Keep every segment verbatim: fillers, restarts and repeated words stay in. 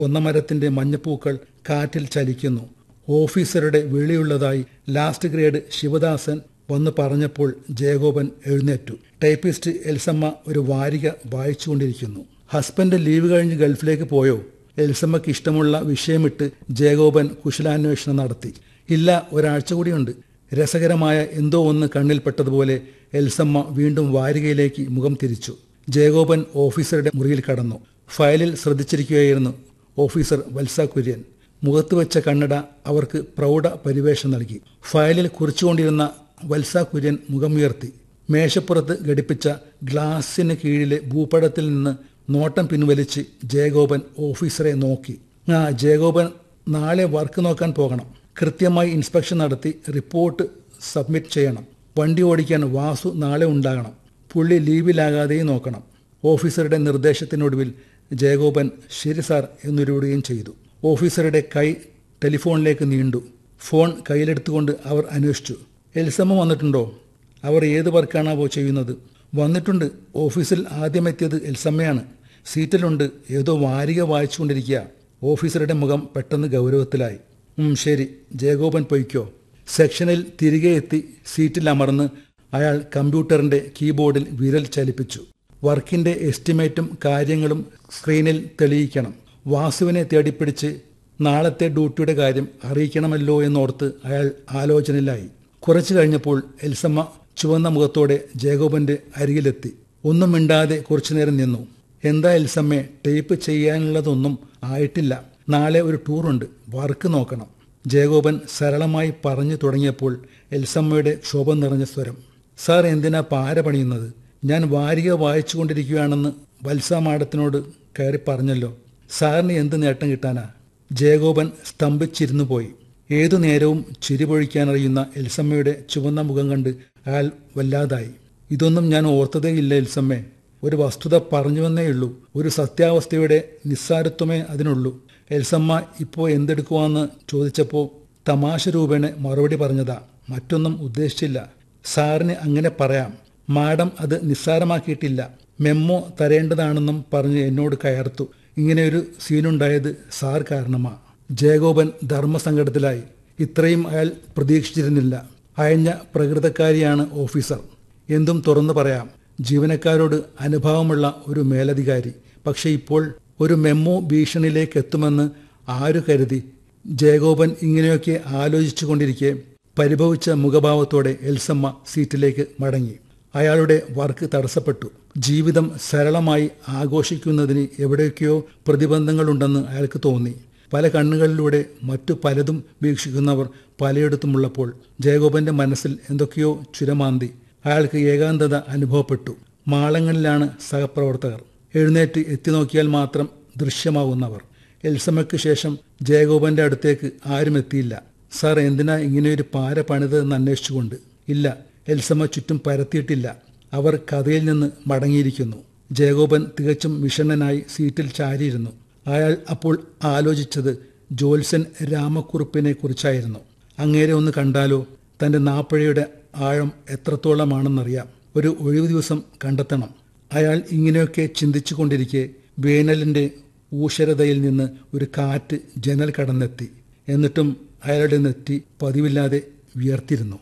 ഒന്നമരത്തിന്റെ മഞ്ഞപ്പൂക്കൾ കാറ്റിൽ ചലിക്കുന്നു. ഓഫീസറുടെ വിളിയുള്ളതായി last grade Sivadasan വന്ന് പറഞ്ഞപ്പോൾ ജയഗോപൻ എഴുന്നേറ്റു. ടൈപ്പിസ്റ്റ് എൽസമ്മ ഒരു വാരിക വായിച്ചുകൊണ്ടിരിക്കുന്നു. ഹസ്ബൻഡ് ലീവ് കഴിഞ്ഞ് ഗൾഫിലേക്ക് പോയോ? എൽസമ്മയ്ക്ക് ഇഷ്ടമുള്ള വിഷയമിട്ട് ജയഗോപൻ കുശലാന്വേഷണം നടത്തി. ഇല്ല, ഒരാഴ്ച കൂടിയുണ്ട്. രസകരമായ എന്തോ ഒന്ന് കണ്ണിൽപ്പെട്ടതുപോലെ എൽസമ്മ വീണ്ടും വാരികയിലേക്ക് മുഖം തിരിച്ചു. ജയഗോപൻ ഓഫീസറുടെ മുറിയിൽ കടന്നു. ഫയലിൽ ശ്രദ്ധിച്ചിരിക്കുകയായിരുന്നു ഓഫീസർ വത്സ കുര്യൻ. മുഖത്ത് വെച്ച കണ്ണട അവർക്ക് പ്രൗഢ പരിവേഷം നൽകി. ഫയലിൽ കുറിച്ചുകൊണ്ടിരുന്ന വത്സ കുര്യൻ മുഖമുയർത്തി. മേശപ്പുറത്ത് ഘടിപ്പിച്ച ഗ്ലാസിന് കീഴിലെ ഭൂപടത്തിൽ നിന്ന് നോട്ടം പിൻവലിച്ച് ജയഗോപൻ ഓഫീസറെ നോക്കി. ആ ജയഗോപൻ നാളെ വർക്ക് നോക്കാൻ പോകണം. കൃത്യമായി ഇൻസ്പെക്ഷൻ നടത്തി റിപ്പോർട്ട് സബ്മിറ്റ് ചെയ്യണം. വണ്ടി ഓടിക്കാൻ വാസു നാളെ ഉണ്ടാകണം. പുള്ളി ലീവിലാകാതെയും നോക്കണം. ഓഫീസറുടെ നിർദ്ദേശത്തിനൊടുവിൽ ജയഗോപൻ ശരി സാർ എന്നുരുവിടുകയും ചെയ്തു. ഓഫീസറുടെ കൈ ടെലിഫോണിലേക്ക് നീണ്ടു. ഫോൺ കയ്യിലെടുത്തുകൊണ്ട് അവർ അന്വേഷിച്ചു. എൽസമ്മ വന്നിട്ടുണ്ടോ? അവർ ഏത് വർക്കാണാവോ ചെയ്യുന്നത്? വന്നിട്ടുണ്ട്. ഓഫീസിൽ ആദ്യമെത്തിയത് എൽസമ്മയാണ്. സീറ്റിലുണ്ട്. ഏതോ വാരിക വായിച്ചുകൊണ്ടിരിക്കുക. ഓഫീസറുടെ മുഖം പെട്ടെന്ന് ഗൗരവത്തിലായി. ഉം ശരി, ജയഗോപൻ പൊയ്ക്കോ. സെക്ഷനിൽ തിരികെ എത്തി സീറ്റിൽ അമർന്ന് അയാൾ കമ്പ്യൂട്ടറിന്റെ കീബോർഡിൽ വിരൽ ചലിപ്പിച്ചു. വർക്കിന്റെ എസ്റ്റിമേറ്റും കാര്യങ്ങളും സ്ക്രീനിൽ തെളിയിക്കണം. വാസുവിനെ തേടിപ്പിടിച്ച് നാളത്തെ ഡ്യൂട്ടിയുടെ കാര്യം അറിയിക്കണമല്ലോ എന്നോർത്ത് അയാൾ ആലോചനയിലായി. കുറച്ചു കഴിഞ്ഞപ്പോൾ എൽസമ്മ ചുവന്ന മുഖത്തോടെ ജയഗോപന്റെ അരികിലെത്തി. ഒന്നും മിണ്ടാതെ കുറച്ചുനേരം നിന്നു. എന്താ എൽസമ്മേ, ടേപ്പ് ചെയ്യാനുള്ളതൊന്നും ആയിട്ടില്ല. നാളെ ഒരു ടൂറുണ്ട്, വർക്ക് നോക്കണം. ജയഗോപൻ സരളമായി പറഞ്ഞു തുടങ്ങിയപ്പോൾ എൽസമ്മയുടെ ക്ഷോഭം നിറഞ്ഞ സ്വരം. സാർ എന്തിനാ പാര പണിയുന്നത്? ഞാൻ വാരിക വായിച്ചു കൊണ്ടിരിക്കുകയാണെന്ന് വത്സ മാഡത്തിനോട് കയറി പറഞ്ഞല്ലോ. സാറിന് എന്ത് നേട്ടം കിട്ടാനാ? ജയഗോപൻ സ്തംഭിച്ചിരുന്നു പോയി. ഏതു നേരവും ചിരിപൊഴിക്കാനറിയുന്ന എൽസമ്മയുടെ ചുവന്ന മുഖം കണ്ട് അയാൾ വല്ലാതായി. ഇതൊന്നും ഞാൻ ഓർത്തതേയില്ല എൽസമ്മേ. ഒരു വസ്തുത പറഞ്ഞുവെന്നേയുള്ളൂ. ഒരു സത്യാവസ്ഥയുടെ നിസ്സാരത്വമേ അതിനുള്ളൂ. എൽസമ്മ ഇപ്പോൾ എന്തെടുക്കുവാന്ന് ചോദിച്ചപ്പോൾ തമാശ രൂപേണ മറുപടി പറഞ്ഞതാ, മറ്റൊന്നും ഉദ്ദേശിച്ചില്ല. സാറിന് അങ്ങനെ പറയാം. മാഡം അത് നിസ്സാരമാക്കിയിട്ടില്ല. മെമ്മോ തരേണ്ടതാണെന്നും പറഞ്ഞ് എന്നോട് കയർത്തു. ഇങ്ങനെയൊരു സീനുണ്ടായത് സാർ കാരണമാ. ജയഗോപൻ ധർമ്മസങ്കടത്തിലായി. ഇത്രയും അയാൾ പ്രതീക്ഷിച്ചിരുന്നില്ല. അയഞ്ഞ പ്രകൃതക്കാരിയാണ് ഓഫീസർ. എന്തും തുറന്നു പറയാം. ജീവനക്കാരോട് അനുഭാവമുള്ള ഒരു മേലധികാരി. പക്ഷെ ഇപ്പോൾ ഒരു മെമ്മോ ഭീഷണിയിലേക്ക് എത്തുമെന്ന് ആരു കരുതി? ജയഗോപൻ ഇങ്ങനെയൊക്കെ ആലോചിച്ചു കൊണ്ടിരിക്കെ പരിഭവിച്ച മുഖഭാവത്തോടെ എൽസമ്മ സീറ്റിലേക്ക് മടങ്ങി. അയാളുടെ വർക്ക് തടസ്സപ്പെട്ടു. ജീവിതം സരളമായി ആഘോഷിക്കുന്നതിന് എവിടെയൊക്കെയോ പ്രതിബന്ധങ്ങളുണ്ടെന്ന് അയാൾക്ക് തോന്നി. പല കണ്ണുകളിലൂടെ മറ്റു പലതും വീക്ഷിക്കുന്നവർ പലയിടത്തുമുള്ളപ്പോൾ ജയഗോപന്റെ മനസ്സിൽ എന്തൊക്കെയോ ചുരമാന്തി. അയാൾക്ക് ഏകാന്തത അനുഭവപ്പെട്ടു. മാളങ്ങളിലാണ് സഹപ്രവർത്തകർ. എഴുന്നേറ്റ് എത്തിനോക്കിയാൽ മാത്രം ദൃശ്യമാകുന്നവർ. എൽസമ്മയ്ക്ക് ശേഷം ജയഗോപന്റെ അടുത്തേക്ക് ആരും എത്തിയില്ല. സാർ എന്തിനാ ഇങ്ങനെയൊരു പാര പണിതെന്ന് അന്വേഷിച്ചുകൊണ്ട്. ഇല്ല, എൽസമ്മ ചുറ്റും പരത്തിയിട്ടില്ല. അവർ കഥയിൽ നിന്ന് മടങ്ങിയിരിക്കുന്നു. ജയഗോപൻ തികച്ചും വിഷണ്ണനായി സീറ്റിൽ ചാരിയിരുന്നു. അയാൾ അപ്പോൾ ആലോചിച്ചത് ജോത്സ്യൻ രാമക്കുറുപ്പിനെ കുറിച്ചായിരുന്നു. അങ്ങേരെ ഒന്ന് കണ്ടാലോ? തൻ്റെ നാപ്പഴയുടെ ആഴം എത്രത്തോളമാണെന്നറിയാം. ഒരു ഒഴിവു ദിവസം കണ്ടെത്തണം. അയാൾ ഇങ്ങനെയൊക്കെ ചിന്തിച്ചു കൊണ്ടിരിക്കെ വേനലിൻ്റെ ഊഷരതയിൽ നിന്ന് ഒരു കാറ്റ് ജനൽ കടന്നെത്തി. എന്നിട്ടും അയാളുടെ നെറ്റി പതിവില്ലാതെ വിയർത്തിരുന്നു.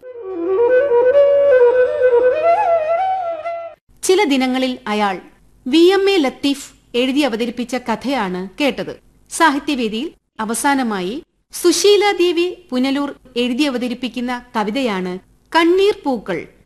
ചില ദിനങ്ങളിൽ അയാൾ വി എം എ ലത്തീഫ് എഴുതി അവതരിപ്പിച്ച കഥയാണ് കേട്ടത്. സാഹിത്യവേദിയിൽ അവസാനമായി സുശീല ദേവി പുനലൂർ എഴുതി അവതരിപ്പിക്കുന്ന കവിതയാണ് കണ്ണീർ പൂക്കൾ.